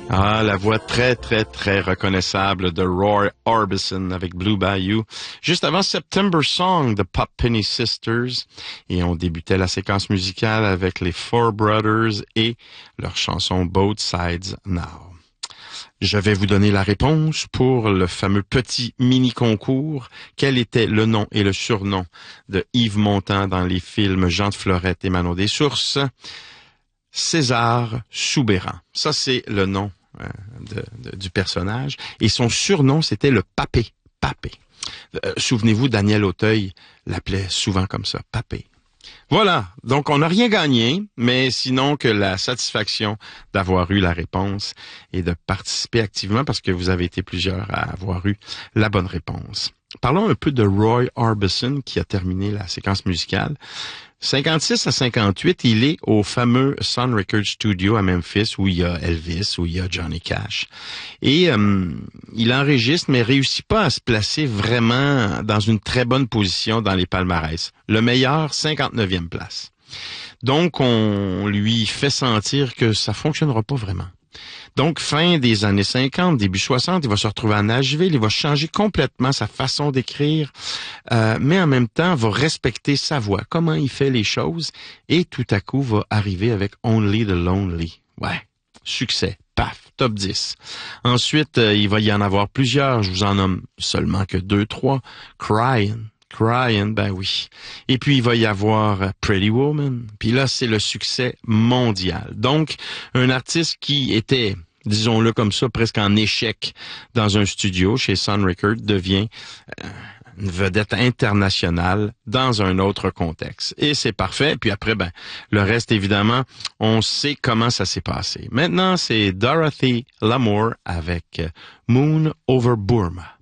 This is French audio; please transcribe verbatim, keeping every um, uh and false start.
Ah, la voix très, très, très reconnaissable de Roy Orbison avec Blue Bayou. Juste avant September Song de Pop Penny Sisters. Et on débutait la séquence musicale avec les Four Brothers et leur chanson Both Sides Now. Je vais vous donner la réponse pour le fameux petit mini-concours. Quel était le nom et le surnom de Yves Montand dans les films Jean de Florette et Manon des Sources? César Soubéran. Ça, c'est le nom euh, de, de, du personnage. Et son surnom, c'était le Papé. Papé. Euh, souvenez-vous, Daniel Auteuil l'appelait souvent comme ça, Papé. Voilà. Donc, on n'a rien gagné, mais sinon que la satisfaction d'avoir eu la réponse et de participer activement parce que vous avez été plusieurs à avoir eu la bonne réponse. Parlons un peu de Roy Orbison qui a terminé la séquence musicale. cinquante-six à cinquante-huit, il est au fameux Sun Records Studio à Memphis où il y a Elvis, où il y a Johnny Cash. Et euh, il enregistre, mais réussit pas à se placer vraiment dans une très bonne position dans les palmarès. Le meilleur, cinquante-neuvième place. Donc, on lui fait sentir que ça fonctionnera pas vraiment. Donc, fin des années cinquante, début soixante, il va se retrouver à Nashville, il va changer complètement sa façon d'écrire, euh, mais en même temps, va respecter sa voix, comment il fait les choses, et tout à coup, va arriver avec Only the Lonely. Ouais, succès, paf, top dix. Ensuite, euh, il va y en avoir plusieurs, je vous en nomme seulement que deux, trois. Crying. Crying, ben oui. Et puis, il va y avoir Pretty Woman. Puis là, c'est le succès mondial. Donc, un artiste qui était, disons-le comme ça, presque en échec dans un studio chez Sun Records devient euh, une vedette internationale dans un autre contexte. Et c'est parfait. Puis après, ben, le reste, évidemment, on sait comment ça s'est passé. Maintenant, c'est Dorothy Lamour avec Moon Over Burma.